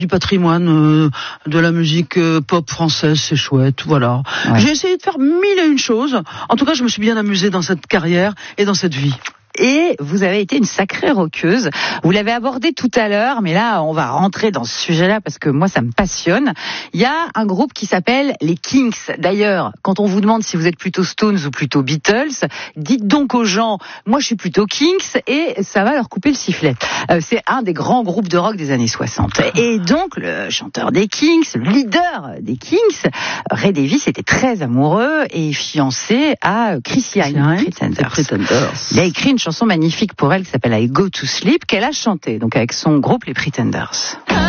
du patrimoine de la musique pop française, c'est chouette, voilà. Ouais. J'ai essayé de faire 1001 choses. En tout cas, je me suis bien amusée dans cette carrière et dans cette vie. Et vous avez été une sacrée rockeuse. Vous l'avez abordé tout à l'heure, mais là, on va rentrer dans ce sujet-là parce que moi, ça me passionne. Il y a un groupe qui s'appelle les Kinks. D'ailleurs, quand on vous demande si vous êtes plutôt Stones ou plutôt Beatles, dites donc aux gens, moi, je suis plutôt Kinks, et ça va leur couper le sifflet. C'est un des grands groupes de rock des années 60. Et donc, le chanteur des Kinks, le leader des Kinks, Ray Davies, était très amoureux et fiancé à Chrissy Hynde, Pretenders. Il a écrit une chanson magnifique pour elle qui s'appelle I Go to Sleep, qu'elle a chantée donc avec son groupe les Pretenders.